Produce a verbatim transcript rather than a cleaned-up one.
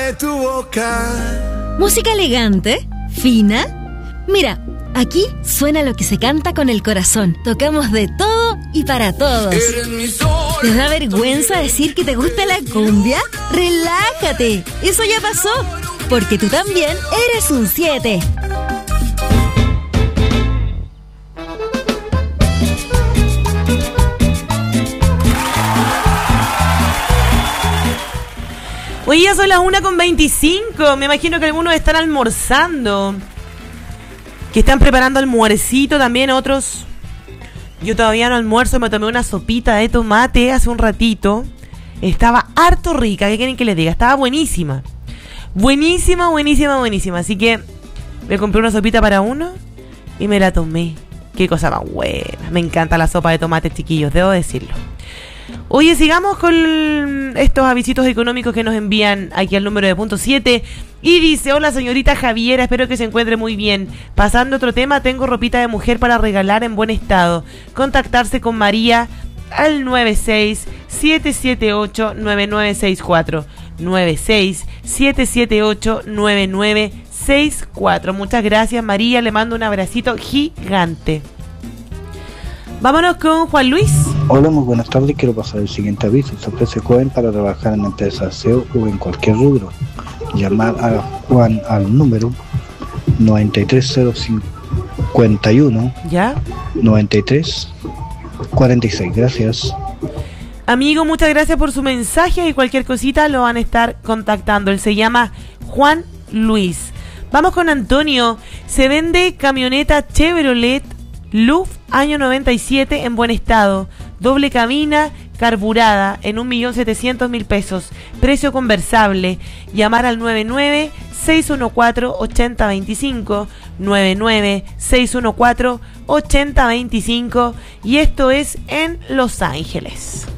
de tu boca. Música elegante, fina. Mira, aquí suena lo que se canta con el corazón. Tocamos de todo y para todos. ¿Te da vergüenza decir que te gusta la cumbia? ¡Relájate! Eso ya pasó, porque tú también eres un siete. Hoy ya son las una con veinticinco. Me imagino que algunos están almorzando, que están preparando almuercito también, otros. Yo todavía no almuerzo, me tomé una sopita de tomate hace un ratito. Estaba harto rica, ¿qué quieren que les diga? Estaba buenísima. Buenísima, buenísima, buenísima. Así que me compré una sopita para uno y me la tomé. Qué cosa más buena. Me encanta la sopa de tomate, chiquillos, debo decirlo. Oye, sigamos con estos avisitos económicos que nos envían aquí al número de punto siete. Y dice: hola señorita Javiera, espero que se encuentre muy bien. Pasando otro tema, tengo ropita de mujer para regalar en buen estado. Contactarse con María al nueve seis siete siete ocho nueve nueve seis cuatro. nueve seis siete siete ocho nueve nueve seis cuatro. Muchas gracias, María, le mando un abracito gigante. Vámonos con Juan Luis. Hola, muy buenas tardes. Quiero pasar el siguiente aviso. Se ofrece joven para trabajar en la empresa de aseo o en cualquier rubro. Llamar a Juan al número noventa y tres cero cincuenta y uno. ¿Ya? noventa y tres cuarenta y seis. Gracias. Amigo, muchas gracias por su mensaje y cualquier cosita lo van a estar contactando. Él se llama Juan Luis. Vamos con Antonio. Se vende camioneta Chevrolet Luf año noventa y siete en buen estado, doble cabina, carburada, en un millón setecientos mil pesos, precio conversable. Llamar al nueve nueve seis uno cuatro ocho cero dos cinco, nueve nueve seis uno cuatro ocho cero dos cinco, y esto es en Los Ángeles.